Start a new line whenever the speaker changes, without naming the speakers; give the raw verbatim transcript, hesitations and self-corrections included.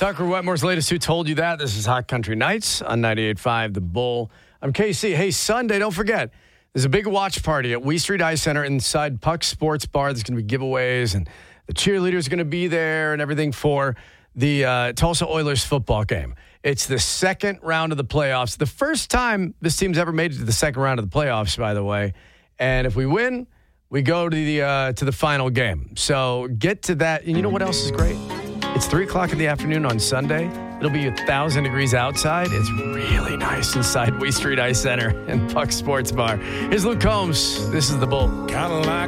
Tucker Wetmore's latest Who Told You That? This is Hot Country Nights on ninety-eight point five The Bull. I'm K C. Hey, Sunday, don't forget, there's a big watch party at Wee Street Ice Center inside Puck Sports Bar. There's going to be giveaways, and the cheerleaders are going to be there and everything for the uh, Tulsa Oilers football game. It's the second round of the playoffs. The first time this team's ever made it to the second round of the playoffs, by the way. And if we win, we go to the uh, to the final game. So get to that. And you know what else is great? It's three o'clock in the afternoon on Sunday. It'll be one thousand degrees outside. It's really nice inside Wee Street Ice Center and Puck Sports Bar. Here's Luke Combs. This is The Bull.
Kind of like